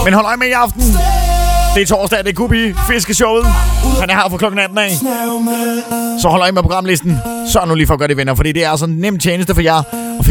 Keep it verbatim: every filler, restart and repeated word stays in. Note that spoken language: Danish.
Men hold øje med i aften. Det er torsdag, det er Kubi, fiskeshowet. Han er her fra klokken atten af. Så hold øje med programlisten. Sørg nu lige for at gøre det, venner, fordi det er altså en nem tjeneste for jer at finde